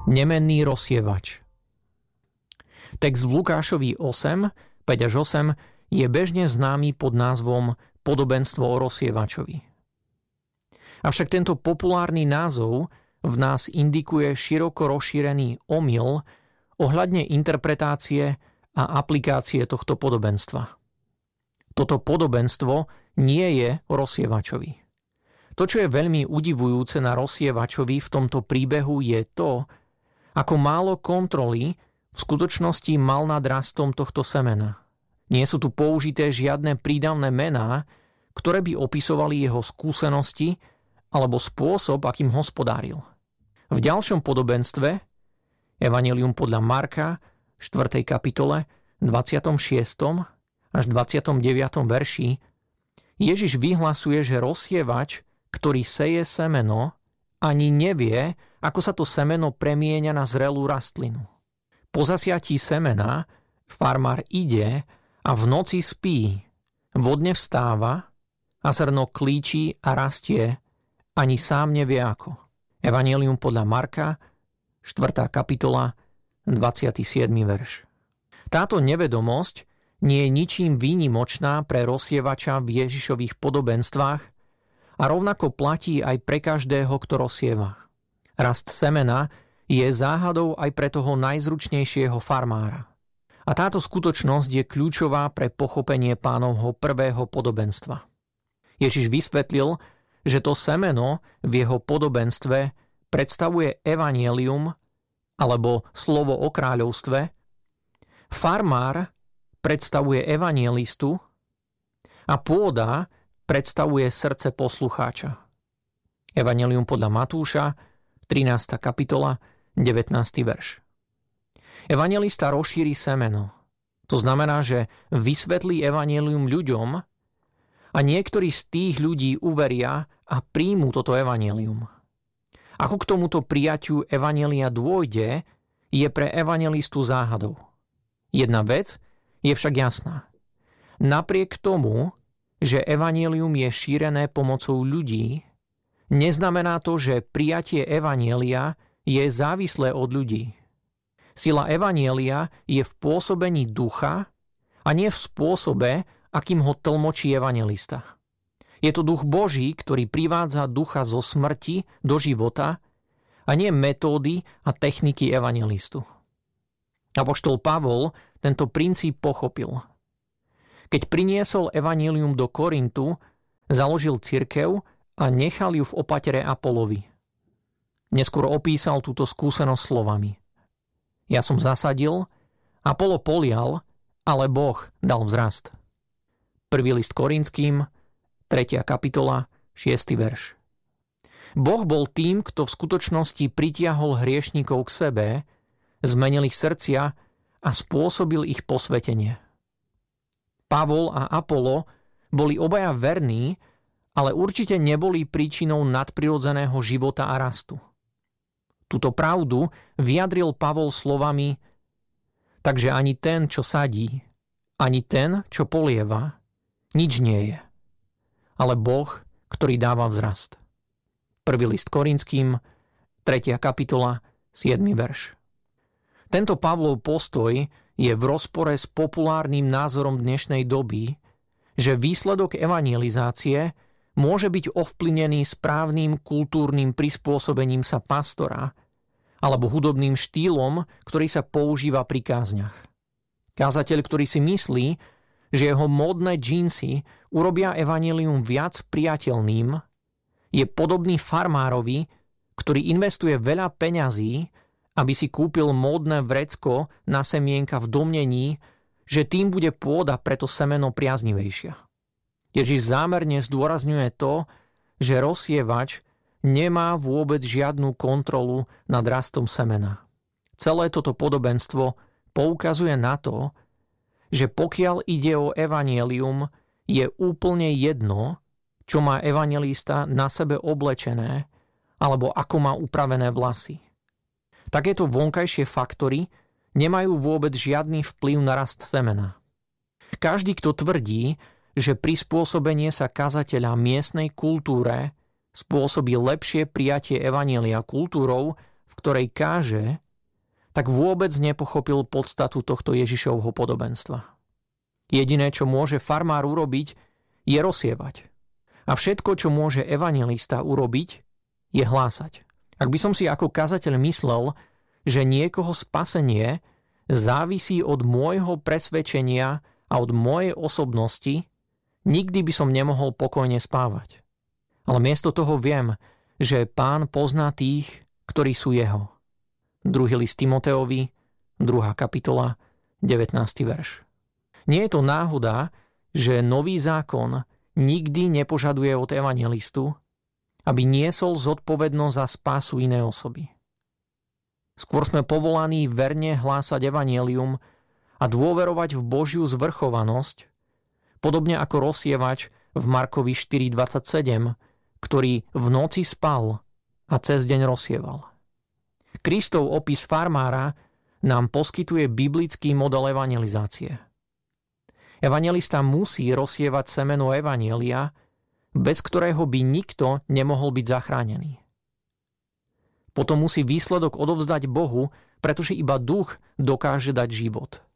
Nemenný rozsievač. Text v Lukášovi 8, 5 až 8 je bežne známy pod názvom Podobenstvo o rozsievačovi. Avšak tento populárny názov v nás indikuje široko rozšírený omyl ohľadne interpretácie a aplikácie tohto podobenstva. Toto podobenstvo nie je o rozsievačovi. To, čo je veľmi udivujúce na rozsievačovi v tomto príbehu, je to, ako málo kontroly v skutočnosti mal nad rastom tohto semena. Nie sú tu použité žiadne prídavné mená, ktoré by opisovali jeho skúsenosti alebo spôsob, akým hospodáril. V ďalšom podobenstve, Evanjelium podľa Marka, 4. kapitole, 26. až 29. verši, Ježiš vyhlasuje, že rozsievač, ktorý seje semeno, ani nevie, ako sa to semeno premieňa na zrelú rastlinu. Po zasiatí semena farmár ide a v noci spí, vodne vstáva a zrno klíči a rastie, ani sám nevie ako. Evanjelium podľa Marka, 4. kapitola, 27. verš. Táto nevedomosť nie je ničím výnimočná pre rozsievača v Ježišových podobenstvách a rovnako platí aj pre každého, kto rozsieva. Rast semena je záhadou aj pre toho najzručnejšieho farmára. A táto skutočnosť je kľúčová pre pochopenie Pánovho prvého podobenstva. Ježiš vysvetlil, že to semeno v jeho podobenstve predstavuje evanjelium alebo slovo o kráľovstve, farmár predstavuje evanjelistu a pôda predstavuje srdce poslucháča. Evanjelium podľa Matúša, 13. kapitola, 19. verš. Evanjelista rozšíri semeno. To znamená, že vysvetlí evanjelium ľuďom a niektorí z tých ľudí uveria a príjmú toto evanjelium. Ako k tomuto prijatiu evanjelia dôjde, je pre evanjelistu záhadou. Jedna vec je však jasná. Napriek tomu, že evanjelium je šírené pomocou ľudí, neznamená to, že prijatie evanjelia je závislé od ľudí. Sila evanjelia je v pôsobení ducha a nie v spôsobe, akým ho tlmočí evanjelista. Je to duch Boží, ktorý privádza ducha zo smrti do života a nie metódy a techniky evanjelistu. Apoštol Pavol tento princíp pochopil. Keď priniesol evanjelium do Korintu, založil cirkev a nechal ju v opatere Apolovi. Neskôr opísal túto skúsenosť slovami. Ja som zasadil, Apolo polial, ale Boh dal vzrast. Prvý list Korinským, 3. kapitola, 6. verš. Boh bol tým, kto v skutočnosti pritiahol hriešnikov k sebe, zmenil ich srdcia a spôsobil ich posvetenie. Pavol a Apolo boli obaja verní, ale určite neboli príčinou nadprirodzeného života a rastu. Túto pravdu vyjadril Pavol slovami: takže ani ten, čo sadí, ani ten, čo polieva, nič nie je, ale Boh, ktorý dáva vzrast. Prvý list Korinským, 3. kapitola, 7. verš. Tento Pavlov postoj je v rozpore s populárnym názorom dnešnej doby, že výsledok evangelizácie môže byť ovplyvnený správnym kultúrnym prispôsobením sa pastora alebo hudobným štýlom, ktorý sa používa pri kázniach. Kázateľ, ktorý si myslí, že jeho módne džínsy urobia evanjelium viac priateľným, je podobný farmárovi, ktorý investuje veľa peňazí, aby si kúpil módne vrecko na semienka v domnení, že tým bude pôda preto semeno priaznivejšia. Ježiš zámerne zdôrazňuje to, že rozsievač nemá vôbec žiadnu kontrolu nad rastom semena. Celé toto podobenstvo poukazuje na to, že pokiaľ ide o evanjelium, je úplne jedno, čo má evanjelista na sebe oblečené, alebo ako má upravené vlasy. Takéto vonkajšie faktory nemajú vôbec žiadny vplyv na rast semena. Každý, kto tvrdí, že prispôsobenie sa kazateľa miestnej kultúre spôsobí lepšie prijatie evanjelia kultúrou v ktorej káže, tak vôbec nepochopil podstatu tohto Ježišovho podobenstva. Jediné, čo môže farmár urobiť, je rozsievať. A všetko, čo môže evanjelista urobiť, je hlásať. Ak by som si ako kazateľ myslel, že niekoho spasenie závisí od môjho presvedčenia a od mojej osobnosti, nikdy by som nemohol pokojne spávať. Ale miesto toho viem, že Pán pozná tých, ktorí sú jeho. 2. list Timoteovi, 2. kapitola, 19. verš. Nie je to náhoda, že nový zákon nikdy nepožaduje od evanjelistu, aby niesol zodpovednosť za spásu inej osoby. Skôr sme povolaní verne hlásať evanjelium a dôverovať v Božiu zvrchovanosť, podobne ako rozsievač v Markovi 4.27, ktorý v noci spal a cez deň rozsieval. Kristov opis farmára nám poskytuje biblický model evangelizácie. Evanjelista musí rozsievať semeno evanjelia, bez ktorého by nikto nemohol byť zachránený. Potom musí výsledok odovzdať Bohu, pretože iba duch dokáže dať život.